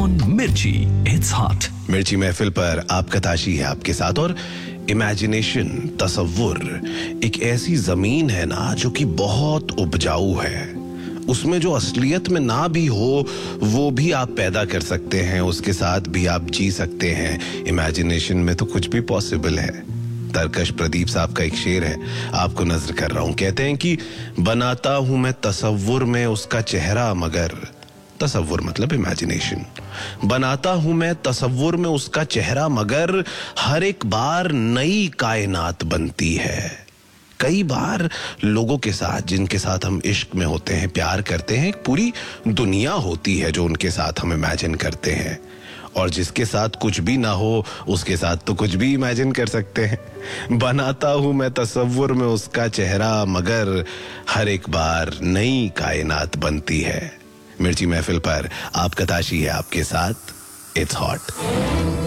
on Mirchi. It's hot. मिर्ची महफिल पर आपका ताशी है आपके साथ। और इमेजिनेशन, तसव्वुर एक ऐसी जमीन है ना जो कि बहुत उपजाऊ है। उसमें जो असलियत में ना भी हो वो भी आप पैदा कर सकते हैं, उसके साथ भी आप जी सकते हैं। इमेजिनेशन में तो कुछ भी पॉसिबल है। तरकश प्रदीप साहब का एक शेर है, आपको नजर कर रहा हूं। कहते हैं कि बनाता हूं मैं तसव्वुर में उसका चेहरा, मगर तसव्वुर मतलब इमेजिनेशन। बनाता हूं मैं तसव्वुर में उसका चेहरा, मगर हर एक बार नई कायनात बनती है। कई बार लोगों के साथ जिनके साथ हम इश्क में होते हैं, प्यार करते हैं, एक पूरी दुनिया होती है जो उनके साथ हम इमेजिन करते हैं। और जिसके साथ कुछ भी ना हो उसके साथ तो कुछ भी इमेजिन कर सकते हैं। बनाता हूं मैं तसव्वुर में उसका चेहरा, मगर हर एक बार नई कायनात बनती है। मिर्ची महफिल पर आपका ताशी है आपके साथ। It's hot.